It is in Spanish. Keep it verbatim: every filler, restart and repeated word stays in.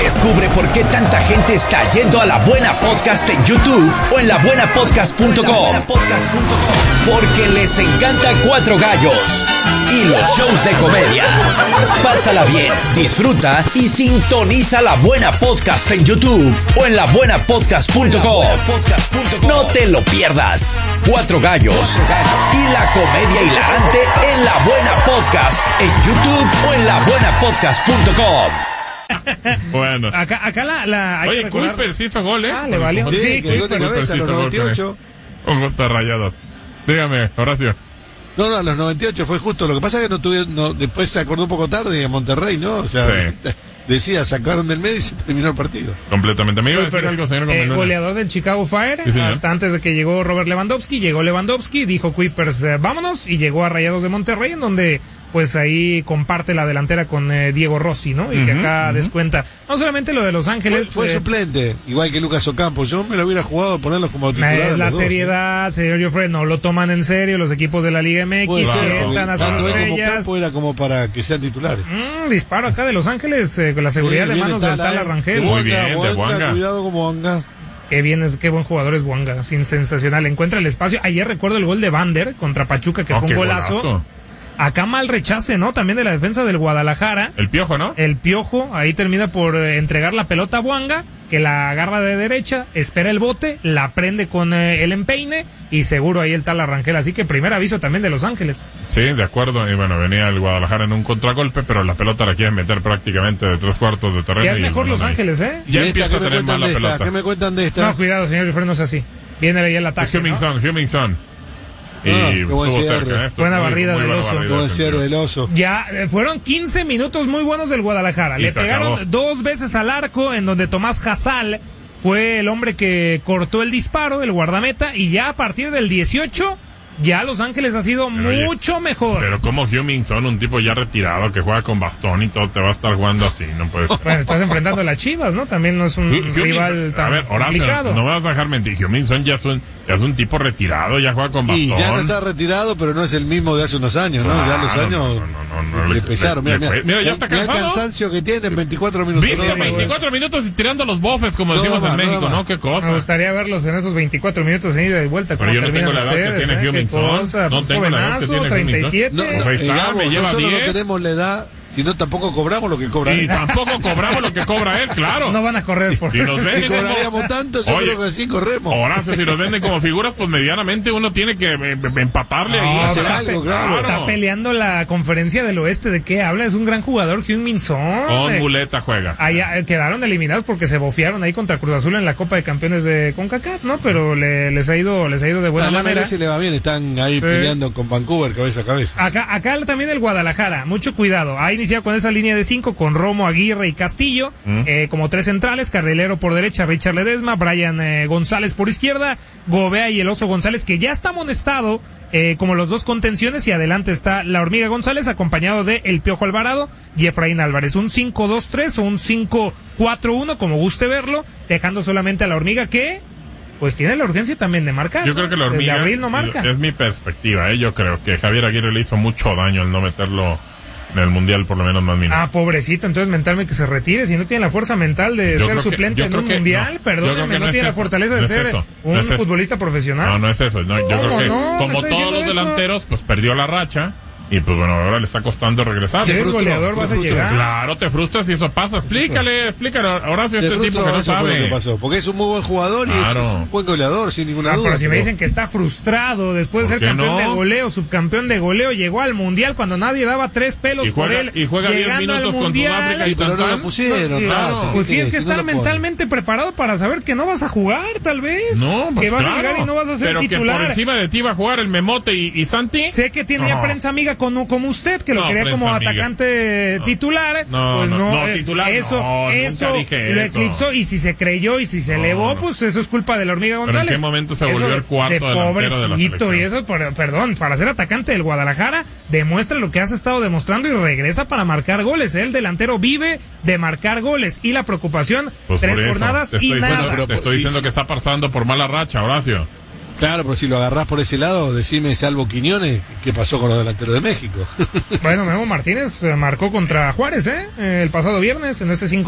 Descubre por qué tanta gente está yendo a La Buena Podcast en YouTube o en la buena podcast punto com. Porque les encanta Cuatro Gallos y los shows de comedia. Pásala bien, disfruta y sintoniza La Buena Podcast en YouTube o en la buena podcast punto com. No te lo pierdas. Cuatro Gallos y la comedia hilarante en La Buena Podcast en YouTube o en la buena podcast punto com. Bueno. Acá, acá la, la hay Oye, que recordar... Kuipers hizo gol, ¿eh? Ah, le valió. Sí, Sí, que gol de Kuipers. cabeza a los noventa y ocho. Un gol de Rayados. Dígame, Horacio. No, no, a los noventa y ocho fue justo. Lo que pasa es que no tuve, no, después se acordó un poco tarde en Monterrey, ¿no? O sea, Sí. decía, sacaron del medio y se terminó el partido. Completamente. Me iba a decir Kuipers, algo, señor eh, Gómez Luna. goleador del Chicago Fire, Sí, señor. hasta antes de que llegó Robert Lewandowski, llegó Lewandowski, dijo Kuipers, eh, vámonos, y llegó a Rayados de Monterrey, en donde pues ahí comparte la delantera con eh, Diego Rossi, ¿no? Y que Ujú, acá ujú. descuenta, no solamente lo de Los Fue, Ángeles, fue eh, suplente, igual que Lucas Ocampo. Yo me lo hubiera jugado ponerlo como titular. es a la los dos, seriedad, señor Joffre, no lo toman en serio los equipos de la Liga M X, Puede ser, Claro. porque sientan a sus tanto él como estrellas. Campo era como para que sean titulares. Mm, disparo acá de Los Ángeles, eh, con la seguridad Sí, de viene manos del Tala, Tala eh. Rangel. Muy Wanga, bien, de Wanga, Wanga. Cuidado como Wanga. Qué bien, es, qué buen jugador es Wanga, sin sensacional. Encuentra el espacio. Ayer recuerdo el gol de Vander contra Pachuca, que Oh, fue un qué golazo. golazo. Acá mal rechace, ¿no? También de la defensa del Guadalajara. El Piojo, ¿no? El Piojo ahí termina por eh, entregar la pelota a Wanga, que la agarra de derecha, espera el bote, la prende con eh, el empeine y seguro ahí el tal Rangel. Así que primer aviso también de Los Ángeles. Sí, de acuerdo. Y bueno, venía el Guadalajara en un contragolpe, pero la pelota la quieren meter prácticamente de tres cuartos de terreno. Ya es y el mejor balón Los ahí. Ángeles, ¿eh? Ya ¿Y esta empieza qué a me tener cuentan mala de esta? pelota. ¿Qué me cuentan de esta? No, cuidado, señor Jofre, no es así. Viene ahí el Es ataque, ¿no? Hummingson, Hummingson. Y Ah, qué estuvo buen cerca. cierre. ¿eh? Estuvo Buena muy- barrida muy del buena oso. barrida Buen cierre defensiva. del oso. Ya eh, fueron quince minutos muy buenos del Guadalajara. Y Le se pegaron acabó. dos veces al arco, en donde Tomás Hazal fue el hombre que cortó el disparo, el guardameta, y ya a partir del dieciocho, ya Los Ángeles ha sido Pero, oye, mucho mejor. Pero como Hummingson, un tipo ya retirado que juega con bastón y todo, te va a estar jugando así, no puede ser. Bueno, estás enfrentando a las Chivas, ¿no? También no es un Hummingson- rival tan a ver, Horacio, complicado. no me vas a dejar mentir. Hummingson ya es un, ya es un tipo retirado, ya juega con bastón. Y ya no está retirado, pero no es el mismo de hace unos años, ¿no? Ya los Claro, años no, no, no, no, le, le- pesaron. le- Mira, le- mira, mira, ya está mira el cansado. cansancio que tiene en veinticuatro minutos. ¿Viste? No, no, veinticuatro minutos y tirando los bofes, como No decimos va, en no México, va. ¿no? Qué cosa. Me gustaría verlos en esos veinticuatro minutos en ida y vuelta. Pero ¿Cómo yo no tengo terminan la edad que ustedes, tiene eh? ¿Qué Hummingson. cosa? No Pues tengo la edad que jovenazo, tiene treinta y siete. No, Pues no, ahí está, digamos, me lleva nosotros diez. no tenemos la edad, sino tampoco cobramos lo que cobra Y él. tampoco cobramos lo que cobra él, claro. No van a correr por... Si nos Si venden como... cobraríamos tanto, yo Oye, creo que sí corremos. Horacio, si nos venden como figuras, pues medianamente uno tiene que eh, empatarle ahí. No, hacer está, algo, pe- claro. está peleando la conferencia del oeste. ¿De qué habla? Es un gran jugador, Hummingson. Con Eh, muleta juega. allá, eh, quedaron eliminados porque se bofearon ahí contra Cruz Azul en la Copa de Campeones de CONCACAF, ¿no? Pero le- les ha ido les ha ido de buena A la manera. M L S le va bien, están ahí Sí. peleando con Vancouver cabeza a cabeza. Acá, acá también el Guadalajara, mucho cuidado. Ha iniciado con esa línea de cinco con Romo, Aguirre y Castillo, Mm. eh, como tres centrales, carrilero por derecha, Richard Ledesma, Brian eh, González por izquierda, Gobea y el Oso González, que ya está amonestado eh, como los dos contenciones, y adelante está la Hormiga González, acompañado de El Piojo Alvarado y Efraín Álvarez. Un cinco dos tres o un cinco cuatro uno, como guste verlo, dejando solamente a la Hormiga que... pues tiene la urgencia también de marcar. Yo ¿no? creo que la Desde hormiga abril no marca. es mi perspectiva, ¿eh? Yo creo que Javier Aguirre le hizo mucho daño al no meterlo en el mundial por lo menos más minutos. Ah, pobrecito, entonces mentalme que se retire, si no tiene la fuerza mental de Yo ser creo que- suplente yo en creo un que mundial, no. Yo perdóneme, creo que no, no tiene es la eso. fortaleza de No es ser eso. un No es eso. futbolista profesional. No, no es eso. No, yo ¿Cómo creo que no? como ¿Me está todos diciendo los eso? delanteros, pues perdió la racha. Y pues bueno, ahora le está costando regresar. Si eres frustró, goleador se vas a frustró. llegar. Claro, te frustras y eso pasa. Explícale, explícale. Horacio, este De tipo frustró, que no eso fue lo que sabe. pasó, porque es un muy buen jugador y Claro. es un buen goleador, sin ninguna Ah, duda. pero si me pero- dicen que está frustrado después de ¿Por ser qué campeón no? de goleo, subcampeón de goleo, llegó al mundial cuando nadie daba tres pelos Y juega, por él. y juega diez llegando al minutos con mundial, Sudáfrica y Pero no tan, lo tan. pusieron, No, claro. claro. Pues tienes que Si no estar lo ponen. mentalmente preparado para saber que no vas a jugar, tal vez. No, pues que vas claro. a llegar y no vas a ser Pero titular. que por encima de ti va a jugar el Memote y, y Santi. Sé que tiene ya No. prensa amiga con, como usted, que lo No, quería prensa como amiga. atacante titular. No, pues no, no, no, eh, titular eso, no, nunca eso dije lo eso. eclipsó, y si se creyó y si se No, elevó, no. pues eso es culpa de la Hormiga ¿Pero en González. qué momento se volvió Eso el cuarto de delantero de la pobrecito selección? y eso, por- perdón, para ser atacante del Guadalajara, demuestra lo que has estado demostrando y regresa para marcar goles. El delantero vive de marcar goles, y la preocupación, Pues tres por eso, jornadas te y estoy nada. diciendo, te estoy Sí, diciendo sí. que está pasando por mala racha, Horacio. Claro, pero si lo agarrás por ese lado, decime, salvo Quiñones, ¿qué pasó con los delanteros de México? Bueno, Memo Martínez eh, marcó contra Juárez, ¿eh? El pasado viernes en ese cinco